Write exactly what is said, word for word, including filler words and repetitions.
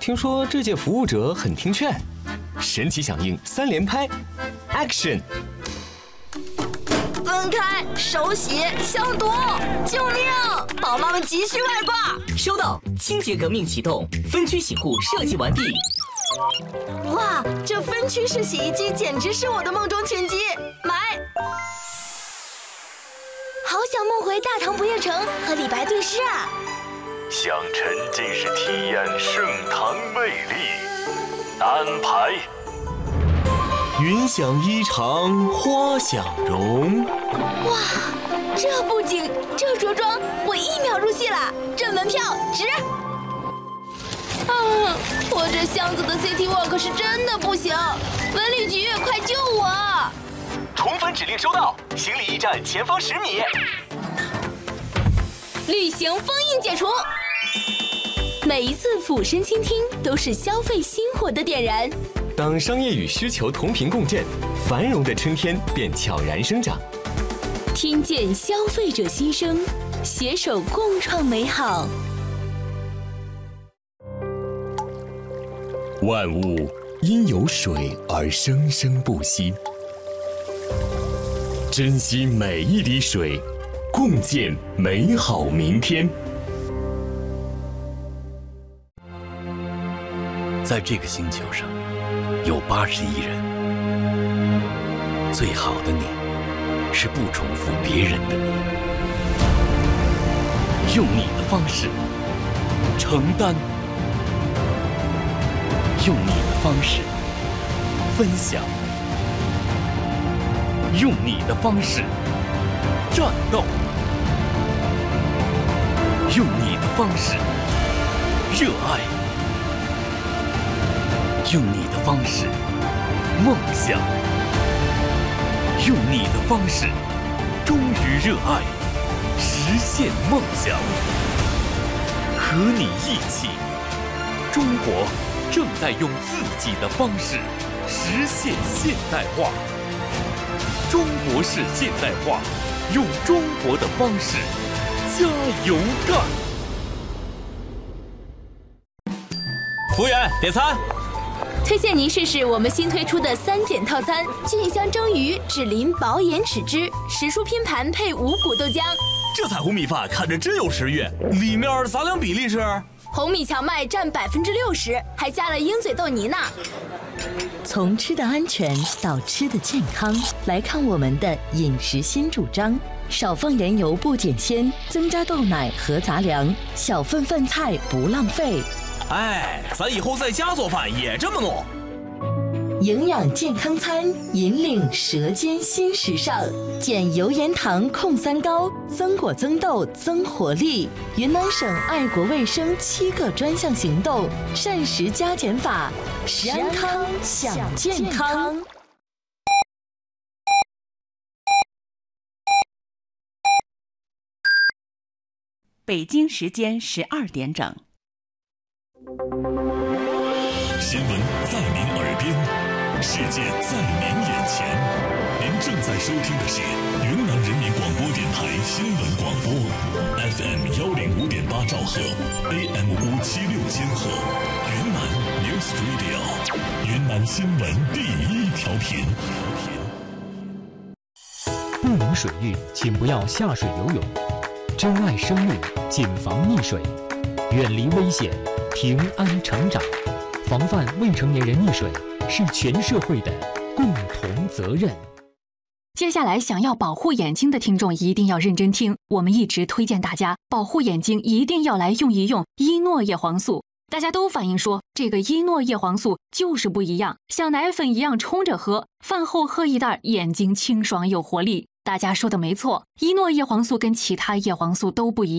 听说这届服务者很听劝，神奇响应三连拍 ，Action！ 分开，手洗，消毒，救命！宝妈们急需外挂。 收到，清洁革命启动，分区洗护设计完毕。 哇，这分区式洗衣机简直是我的梦中情机，买！好想梦回大唐不夜城和李白对诗啊！ 想沉浸式体验盛唐魅力，安排。 云想衣裳花想容。 哇，这布景，这着装，我一秒入戏了，这门票值！啊，我这箱子的 City Walk 是真的不行，文旅局快救我！ 宠粉指令收到，行李驿站前方十米。 旅行封印解除。每一次俯身倾听，都是消费心火的点燃。 当商业与需求同频共振，繁荣的春天便悄然生长。 听见消费者心声，携手共创美好。 万物因有水而生生不息，珍惜每一滴水，共建美好明天。 在这个星球上，有八十亿人。最好的你，是不重复别人的你，用你的方式承担，用你的方式分享，用你的方式战斗，用你的方式热爱。用你的方式梦想，用你的方式忠于热爱，实现梦想。和你一起，中国正在用自己的方式实现现代化。中国式现代化，用中国的方式加油干！ 服务员，点餐。 推荐您试试我们新推出的三件套餐：菌香蒸鱼、脂淋薄盐豉汁、时蔬拼盘配五谷豆浆。 这彩虹米饭看着真有食欲，里面杂粮比例是？ 红米荞麦占百分之六十，还加了鹰嘴豆泥呢。 从吃的安全到吃的健康，来看我们的饮食新主张：少放盐油不减鲜，增加豆奶和杂粮，小份饭菜不浪费。 哎，咱以后在家做饭也这么弄。 营养健康餐，引领舌尖新时尚，减油盐糖控三高，增果增豆增活力。云南省爱国卫生七个专项行动，膳食加减法，食安康享健康。 北京时间十二点整。 新闻在您耳边，世界在您眼前。您正在收听的是云南人民广播电台新闻广播 ，F M 幺零五点八兆赫 ，A M 五七六千赫，云南 News Radio， 云南新闻第一调频。 不明水域，请不要下水游泳。珍爱生命，谨防溺水，远离危险，平安成长。防范未成年人溺水是全社会的共同责任。 接下来想要保护眼睛的听众一定要认真听，我们一直推荐大家保护眼睛一定要来用一用伊诺叶黄素。大家都反映说这个伊诺叶黄素就是不一样，像奶粉一样冲着喝，饭后喝一袋，眼睛清爽有活力。大家说的没错，伊诺叶黄素跟其他叶黄素都不一样。